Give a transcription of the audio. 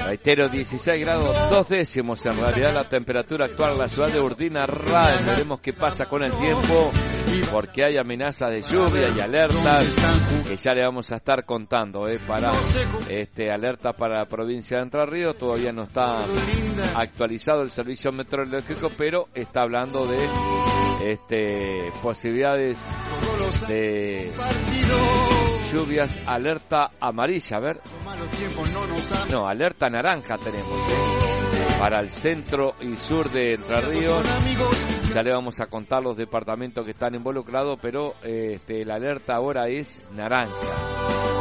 Reitero, 16 grados 2 décimos en realidad la temperatura actual en la ciudad de Urdinarra. Veremos qué pasa con el tiempo, porque hay amenazas de lluvia y alertas que ya le vamos a estar contando, para alerta para la provincia de Entre Ríos. Todavía no está actualizado el servicio meteorológico, pero está hablando de posibilidades de lluvias. Alerta amarilla, a ver, no, alerta naranja tenemos para el centro y sur de Entre Ríos. Ya le vamos a contar los departamentos que están involucrados, pero la alerta ahora es naranja.